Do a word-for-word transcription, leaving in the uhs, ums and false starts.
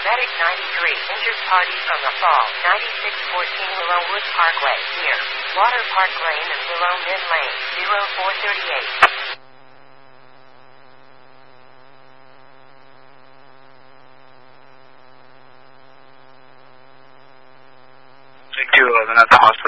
Medic ninety-three, injured party from the fall, ninety-six fourteen Willow Woods Parkway, near Water Park Lane and Willow Min Lane, zero four thirty-eight. Two eleven at the hospital.